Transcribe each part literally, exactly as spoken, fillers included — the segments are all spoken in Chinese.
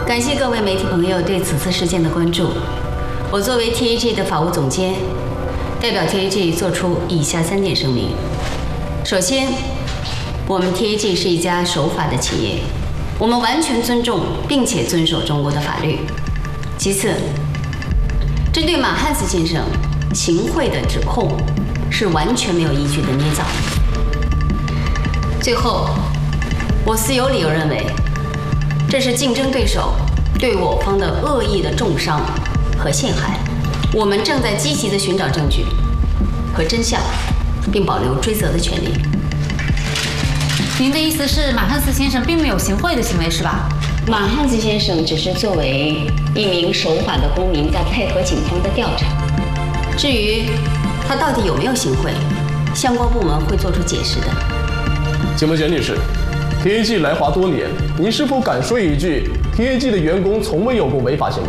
感谢各位媒体朋友对此次事件的关注。我作为 T A G 的法务总监，代表 T A G 作出以下三点声明。首先，我们 T A G 是一家守法的企业，我们完全尊重并且遵守中国的法律。其次，针对马汉斯先生行贿的指控是完全没有依据的捏造。最后，我私有理由认为，这是竞争对手对我方的恶意的重伤和陷害。我们正在积极地寻找证据和真相，并保留追责的权利。 您的意思是，马汉斯先生并没有行贿的行为，是吧？ 马汉斯先生只是作为一名守法的公民，在配合警方的调查。至于他到底有没有行贿，相关部门会做出解释的。 请问简女士 ，T A G 来华多年，您是否敢说一句 T A G 的员工从未有过违法行为？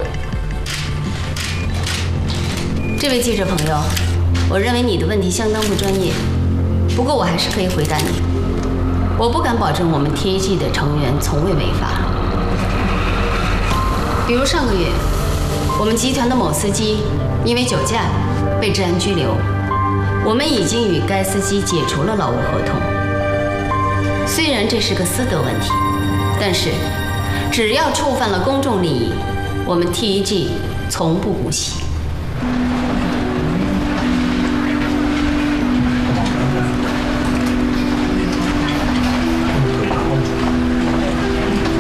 这位记者朋友，我认为你的问题相当不专业，不过我还是可以回答你。我不敢保证我们 T A G 的成员从未违法。比如上个月，我们集团的某司机因为酒驾被治安拘留，我们已经与该司机解除了劳务合同。虽然这是个私德问题，但是只要触犯了公众利益，我们 T A G 从不姑息。